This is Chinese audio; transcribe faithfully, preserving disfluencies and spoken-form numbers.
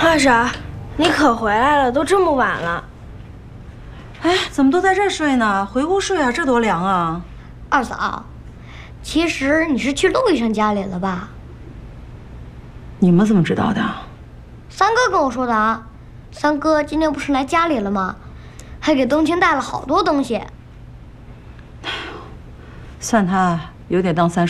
二婶，你可回来了，都这么晚了。 哎，怎么都在这儿睡呢？回屋睡啊，这多凉啊！ 二嫂，其实你是去陆医生家里了吧？ 你们怎么知道的？ 三哥跟我说的啊。三哥今天不是来家里了吗？还给冬青带了好多东西。 算他有点当三。